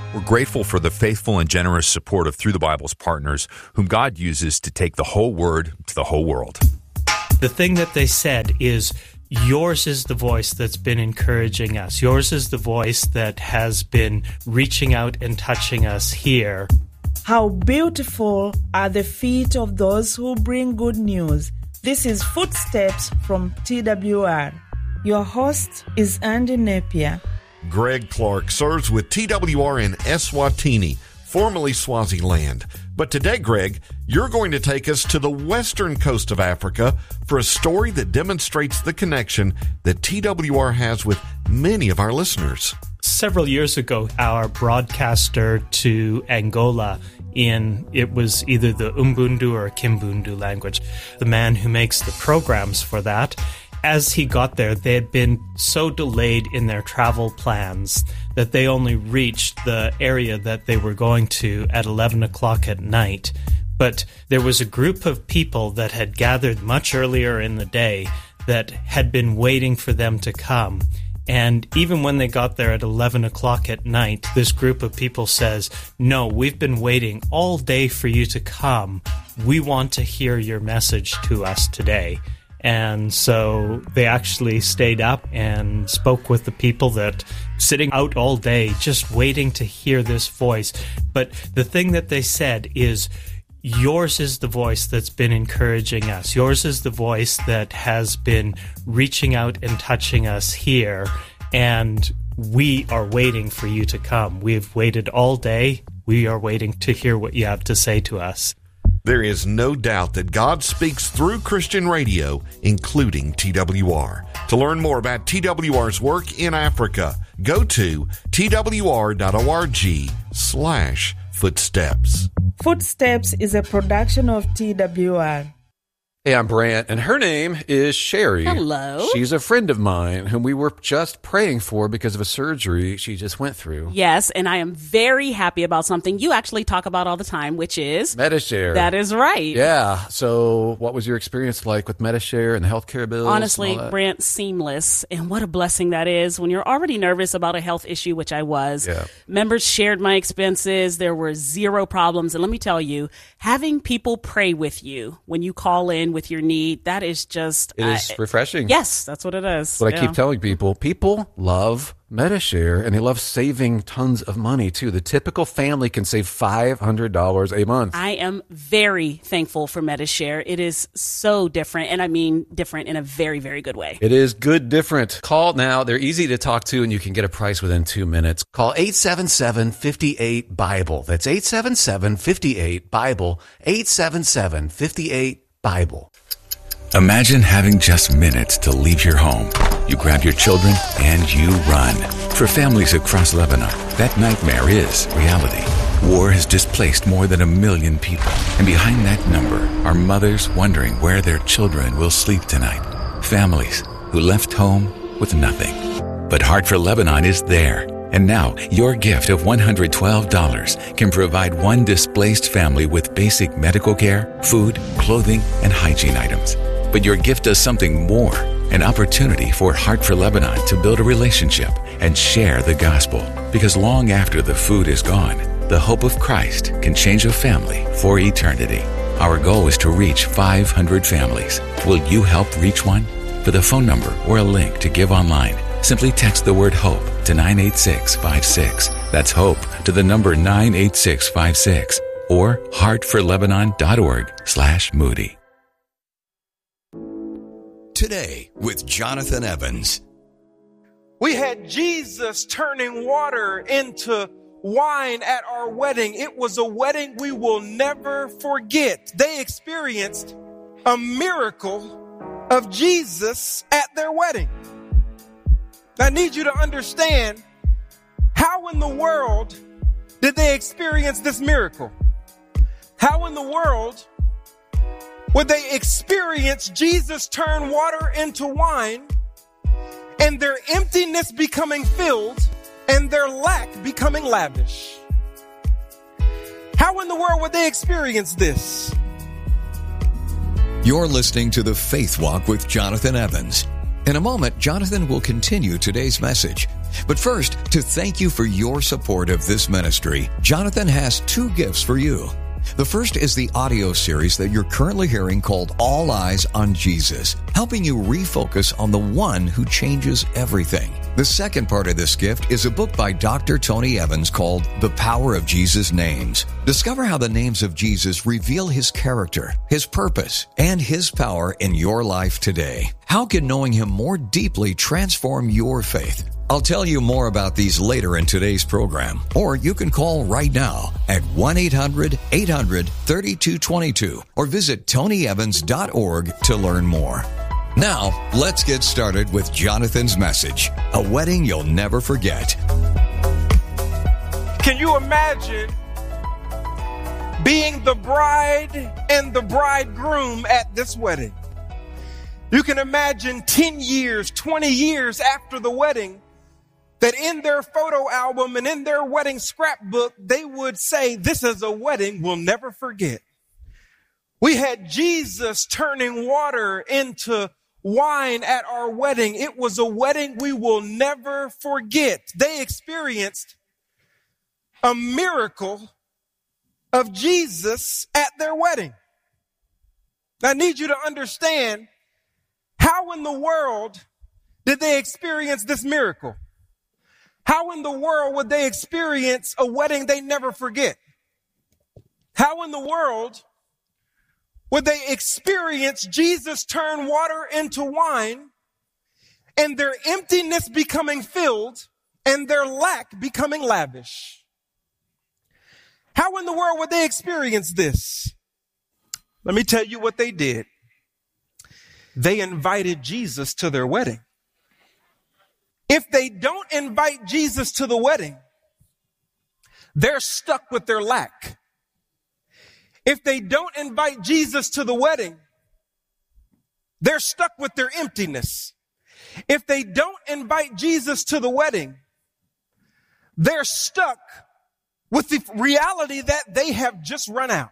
We're grateful for the faithful and generous support of Through the Bible's partners, whom God uses to take the whole Word to the whole world. The thing that they said is, yours is the voice that's been encouraging us. Yours is the voice that has been reaching out and touching us here. How beautiful are the feet of those who bring good news. This is Footsteps from TWR. Your host is Andy Napier. Greg Clark serves with TWR in Eswatini, formerly Swaziland. But today, Greg, you're going to take us to the western coast of Africa for a story that demonstrates the connection that TWR has with many of our listeners. Several years ago, our broadcaster to Angola it was either the Umbundu or Kimbundu language, the man who makes the programs for that, as he got there, they had been so delayed in their travel plans that they only reached the area that they were going to at 11 o'clock at night. But there was a group of people that had gathered much earlier in the day that had been waiting for them to come. And even when they got there at 11 o'clock at night, this group of people says, "No, we've been waiting all day for you to come. We want to hear your message to us today." And so they actually stayed up and spoke with the people that sitting out all day just waiting to hear this voice. But the thing that they said is, yours is the voice that's been encouraging us. Yours is the voice that has been reaching out and touching us here. And we are waiting for you to come. We've waited all day. We are waiting to hear what you have to say to us. There is no doubt that God speaks through Christian radio, including TWR. To learn more about TWR's work in Africa, go to twr.org/footsteps. Footsteps is a production of TWR. Hey, I'm Brant, and her name is Sherry. Hello. She's a friend of mine whom we were just praying for because of a surgery she just went through. Yes, and I am very happy about something you actually talk about all the time, which is Medi-Share. That is right. Yeah. So what was your experience like with Medi-Share and the healthcare bills? Honestly, Brant, seamless. And what a blessing that is when you're already nervous about a health issue, which I was. Yeah. Members shared my expenses. There were zero problems. And let me tell you, having people pray with you when you call in with your need, that is just... It is refreshing. Yes, that's what it is. What I keep telling people. People love Medi-Share, and they love saving tons of money, too. The typical family can save $500 a month. I am very thankful for Medi-Share. It is so different, and I mean different in a very, very good way. It is good different. Call now. They're easy to talk to, and you can get a price within 2 minutes. Call 877-58-BIBLE. That's 877-58-BIBLE. 877-58-BIBLE. Imagine having just minutes to leave your home. You grab your children and you run. For families across Lebanon, that nightmare is reality. War has displaced more than 1 million people. And behind that number are mothers wondering where their children will sleep tonight. Families who left home with nothing. But Heart for Lebanon is there. And now, your gift of $112 can provide one displaced family with basic medical care, food, clothing, and hygiene items. But your gift does something more, an opportunity for Heart for Lebanon to build a relationship and share the gospel. Because long after the food is gone, the hope of Christ can change a family for eternity. Our goal is to reach 500 families. Will you help reach one? For the phone number or a link to give online, simply text the word HOPE to 98656. That's HOPE to the number 98656 or heartforlebanon.org/Moody. Today with Jonathan Evans. We had Jesus turning water into wine at our wedding. It was a wedding we will never forget. They experienced a miracle of Jesus at their wedding. I need you to understand, how in the world did they experience this miracle? How in the world would they experience Jesus turn water into wine and their emptiness becoming filled and their lack becoming lavish? How in the world would they experience this? You're listening to The Faith Walk with Jonathan Evans. In a moment, Jonathan will continue today's message. But first, to thank you for your support of this ministry, Jonathan has 2 gifts for you. The first is the audio series that you're currently hearing called All Eyes on Jesus, helping you refocus on the one who changes everything. The second part of this gift is a book by Dr. Tony Evans called The Power of Jesus' Names. Discover how the names of Jesus reveal his character, his purpose, and his power in your life today. How can knowing him more deeply transform your faith? I'll tell you more about these later in today's program, or you can call right now at 1-800-800-3222 or visit tonyevans.org to learn more. Now, let's get started with Jonathan's message, a wedding you'll never forget. Can you imagine being the bride and the bridegroom at this wedding? You can imagine 10 years, 20 years after the wedding, that in their photo album and in their wedding scrapbook, they would say, this is a wedding we'll never forget. We had Jesus turning water into wine at our wedding. It was a wedding we will never forget. They experienced a miracle of Jesus at their wedding. I need you to understand, how in the world did they experience this miracle? How in the world would they experience a wedding they never forget? How in the world would they experience Jesus turn water into wine and their emptiness becoming filled and their lack becoming lavish? How in the world would they experience this? Let me tell you what they did. They invited Jesus to their wedding. If they don't invite Jesus to the wedding, they're stuck with their lack. If they don't invite Jesus to the wedding, they're stuck with their emptiness. If they don't invite Jesus to the wedding, they're stuck with the reality that they have just run out.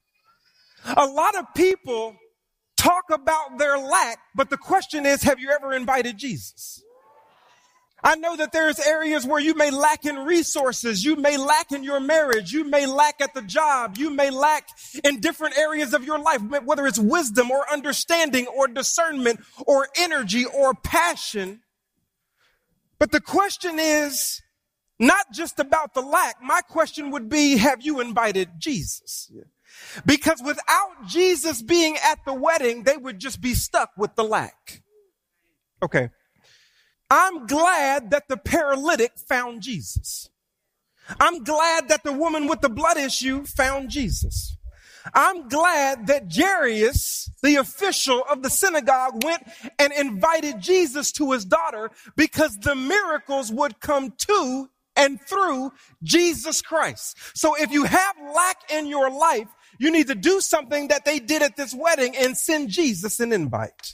A lot of people talk about their lack, but the question is, have you ever invited Jesus? I know that there's areas where you may lack in resources. You may lack in your marriage. You may lack at the job. You may lack in different areas of your life, whether it's wisdom or understanding or discernment or energy or passion. But the question is not just about the lack. My question would be, have you invited Jesus? Because without Jesus being at the wedding, they would just be stuck with the lack. Okay. I'm glad that the paralytic found Jesus. I'm glad that the woman with the blood issue found Jesus. I'm glad that Jairus, the official of the synagogue, went and invited Jesus to his daughter, because the miracles would come to and through Jesus Christ. So if you have lack in your life, you need to do something that they did at this wedding and send Jesus an invite.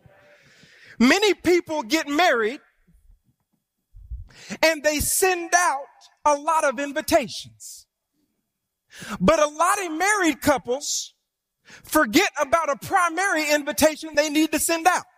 Many people get married and they send out a lot of invitations. But a lot of married couples forget about a primary invitation they need to send out.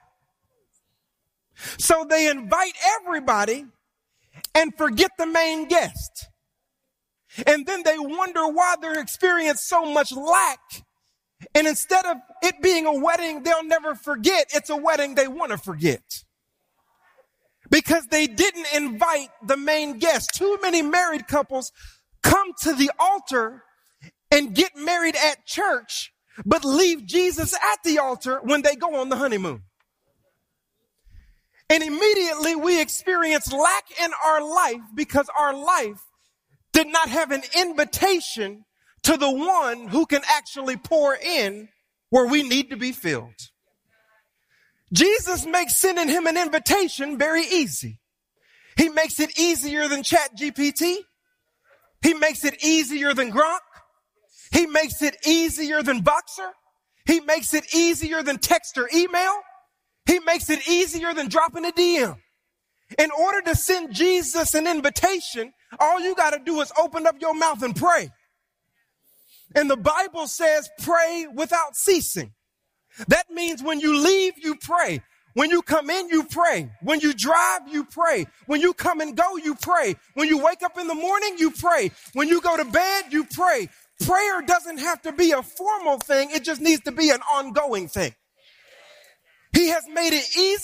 So they invite everybody and forget the main guest. And then they wonder why they're experiencing so much lack. And instead of it being a wedding they'll never forget, it's a wedding they want to forget. Because they didn't invite the main guest. Too many married couples come to the altar and get married at church, but leave Jesus at the altar when they go on the honeymoon. And immediately we experience lack in our life because our life did not have an invitation to the one who can actually pour in where we need to be filled. Jesus makes sending him an invitation very easy. He makes it easier than ChatGPT. He makes it easier than Gronk. He makes it easier than Boxer. He makes it easier than text or email. He makes it easier than dropping a DM. In order to send Jesus an invitation, all you got to do is open up your mouth and pray. And the Bible says pray without ceasing. That means when you leave, you pray. When you come in, you pray. When you drive, you pray. When you come and go, you pray. When you wake up in the morning, you pray. When you go to bed, you pray. Prayer doesn't have to be a formal thing. It just needs to be an ongoing thing. He has made it easy